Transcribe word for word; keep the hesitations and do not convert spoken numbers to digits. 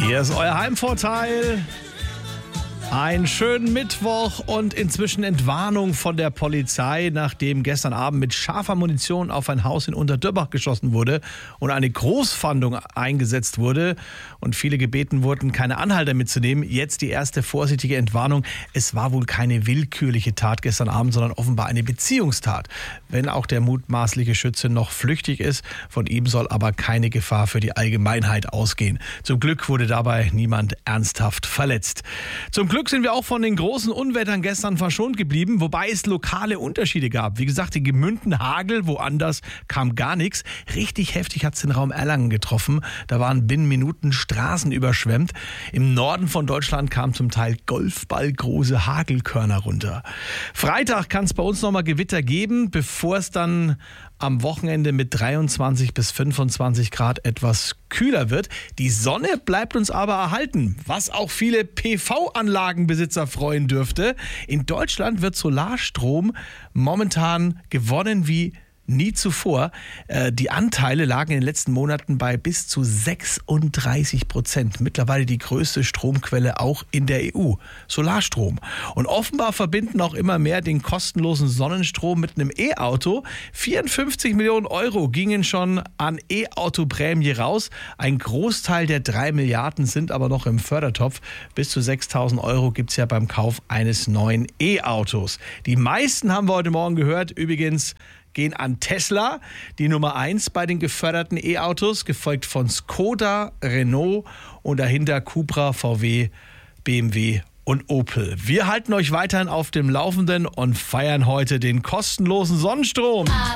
Hier ist euer Heimvorteil. Einen schönen Mittwoch und inzwischen Entwarnung von der Polizei, nachdem gestern Abend mit scharfer Munition auf ein Haus in Unterdöbbach geschossen wurde und eine Großfahndung eingesetzt wurde und viele gebeten wurden, keine Anhalter mitzunehmen. Jetzt die erste vorsichtige Entwarnung. Es war wohl keine willkürliche Tat gestern Abend, sondern offenbar eine Beziehungstat. Wenn auch der mutmaßliche Schütze noch flüchtig ist, von ihm soll aber keine Gefahr für die Allgemeinheit ausgehen. Zum Glück wurde dabei niemand ernsthaft verletzt. Zum Glück sind wir auch von den großen Unwettern gestern verschont geblieben, wobei es lokale Unterschiede gab. Wie gesagt, in Gemünden Hagel, woanders kam gar nichts. Richtig heftig hat es den Raum Erlangen getroffen. Da waren binnen Minuten Straßen überschwemmt. Im Norden von Deutschland kamen zum Teil golfballgroße Hagelkörner runter. Freitag kann es bei uns nochmal Gewitter geben, bevor es dann am Wochenende mit dreiundzwanzig bis fünfundzwanzig Grad etwas kühler wird. Die Sonne bleibt uns aber erhalten, was auch viele P V-Anlagenbesitzer freuen dürfte. In Deutschland wird Solarstrom momentan gewonnen wie nie zuvor. Die Anteile lagen in den letzten Monaten bei bis zu sechsunddreißig Prozent. Mittlerweile die größte Stromquelle auch in der E U. Solarstrom. Und offenbar verbinden auch immer mehr den kostenlosen Sonnenstrom mit einem E-Auto. vierundfünfzig Millionen Euro gingen schon an E-Auto-Prämie raus. Ein Großteil der drei Milliarden sind aber noch im Fördertopf. Bis zu sechstausend Euro gibt es ja beim Kauf eines neuen E-Autos. Die meisten haben wir heute Morgen gehört. Übrigens gehen an Tesla, die Nummer eins bei den geförderten E-Autos, gefolgt von Skoda, Renault und dahinter Cupra, V W, B M W und Opel. Wir halten euch weiterhin auf dem Laufenden und feiern heute den kostenlosen Sonnenstrom.